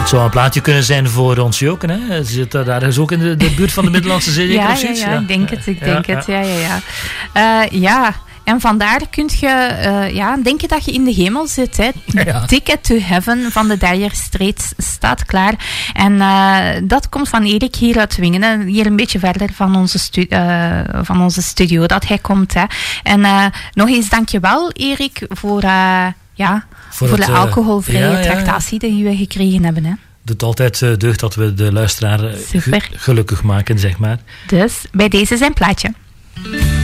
zou een plaatje kunnen zijn voor ons Joken, hè? Ze zit daar is ook in de buurt van de Middellandse Zee. Ja, ik denk het. Ja. En vandaar kun je denken dat je in de hemel zit. Hè. Ja. Ticket to Heaven van de Dire Straits staat klaar. En dat komt van Erik hier uit Wingenen. Hier een beetje verder van onze studio dat hij komt. Hè. En nog eens dankjewel Erik voor de alcoholvrije tractatie die we gekregen hebben. Hè. Doet altijd deugd dat we de luisteraar gelukkig maken, zeg maar. Dus bij deze zijn plaatje.